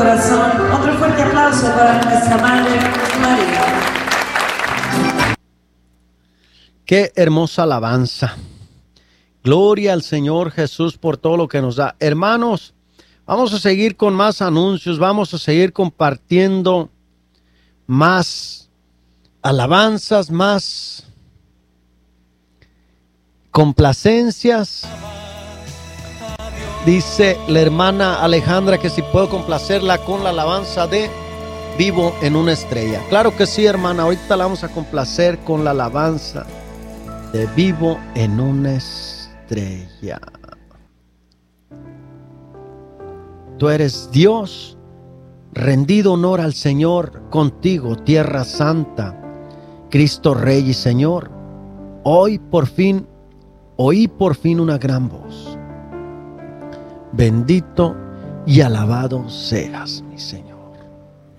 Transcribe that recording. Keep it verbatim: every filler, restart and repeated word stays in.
corazón. Otro fuerte aplauso para nuestra Madre María. Qué hermosa alabanza. Gloria al Señor Jesús por todo lo que nos da. Hermanos, vamos a seguir con más anuncios, vamos a seguir compartiendo más alabanzas, más complacencias. Dice la hermana Alejandra que si puedo complacerla con la alabanza de Vivo en una estrella. Claro que sí, hermana, ahorita la vamos a complacer con la alabanza de Vivo en una estrella. Tú eres Dios, rendido honor al Señor, contigo tierra santa, Cristo Rey y Señor. Hoy por fin, oí por fin una gran voz. Bendito y alabado seas, mi Señor.